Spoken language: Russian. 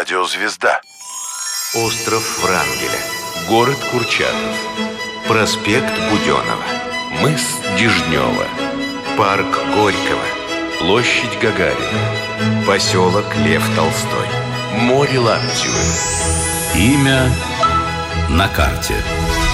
Радиозвезда. Остров Врангеля. Город Курчатов. Проспект Буденова. Мыс Дежнева. Парк Горького. Площадь Гагарина. Поселок Лев Толстой. Море Лаптевое. Имя на карте.